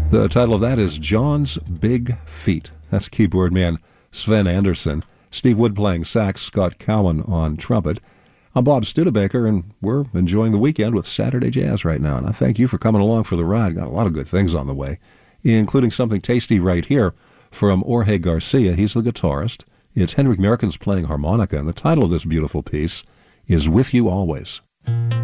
The title of that is John's Big Feet. That's keyboard man Sven Anderson. Steve Wood playing sax, Scott Cowan on trumpet. I'm Bob Studebaker, and we're enjoying the weekend with Saturday Jazz right now. And I thank you for coming along for the ride. Got a lot of good things on the way, including something tasty right here from Jorge Garcia. He's the guitarist. It's Henrik Merkens playing harmonica, and the title of this beautiful piece is With You Always.